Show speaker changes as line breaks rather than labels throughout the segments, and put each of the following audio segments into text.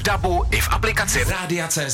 DABu i v aplikaci Rádia.cz.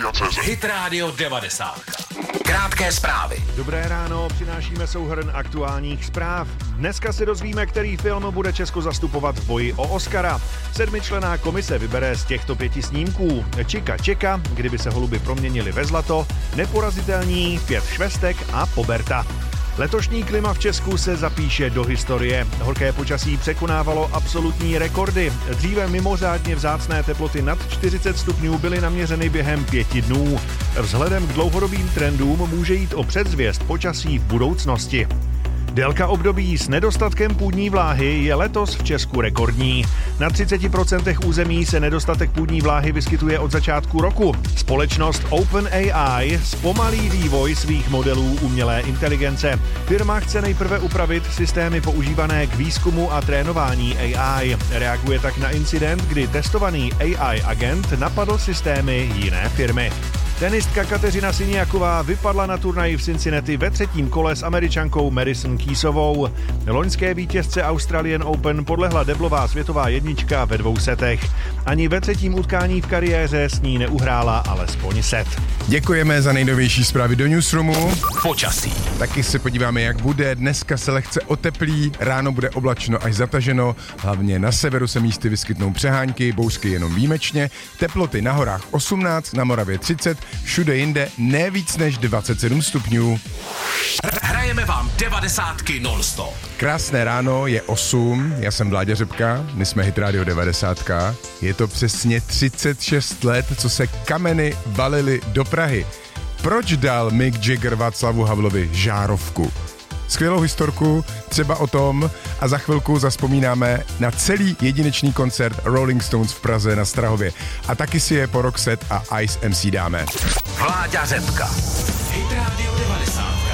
Hit Radio 90. Krátké zprávy.
Dobré ráno, přinášíme souhrn aktuálních zpráv. Dneska se dozvíme, který film bude Česko zastupovat v boji o Oscara. 7členná komise vybere z těchto 5 snímků Čika Čeka, kdyby se holuby proměnili ve zlato, Neporazitelní, 5 švestek a Poberta. Letošní klima v Česku se zapíše do historie. Horké počasí překonávalo absolutní rekordy. Dříve mimořádně vzácné teploty nad 40 stupňů byly naměřeny během 5 dnů. Vzhledem k dlouhodobým trendům může jít o předzvěst počasí v budoucnosti. Délka období s nedostatkem půdní vláhy je letos v Česku rekordní. Na 30% území se nedostatek půdní vláhy vyskytuje od začátku roku. Společnost OpenAI zpomalí vývoj svých modelů umělé inteligence. Firma chce nejprve upravit systémy používané k výzkumu a trénování AI. Reaguje tak na incident, kdy testovaný AI agent napadl systémy jiné firmy. Tenistka Kateřina Siniaková vypadla na turnaji v Cincinnati ve 3. kole s Američankou Madison Keysovou. Loňské vítězce Australian Open podlehla deblová světová jednička ve 2 setech. Ani ve 3. utkání v kariéře s ní neuhrála alespoň set.
Děkujeme za nejnovější zprávy do Newsroomu.
Počasí.
Taky se podíváme, jak bude. Dneska se lehce oteplí, ráno bude oblačno až zataženo, hlavně na severu se místy vyskytnou přehánky, bouřky jenom výjimečně, teploty na horách 18, na Moravě 30, všude jinde ne víc než 27 stupňů.
Hrajeme vám 90 non-stop.
Krásné ráno, je 8, já jsem Vláďa Řepka, my jsme Hit Radio 90. Je to přesně 36 let, co se kameny valily do Prahy. Proč dal Mick Jagger Václavu Havlovi žárovku? Skvělou historku, třeba o tom, a za chvilku zazpomínáme na celý jedinečný koncert Rolling Stones v Praze na Strahově. A taky si je po Roxette a Ice MC dáme.
Vláďa Řepka. Hit Radio 90.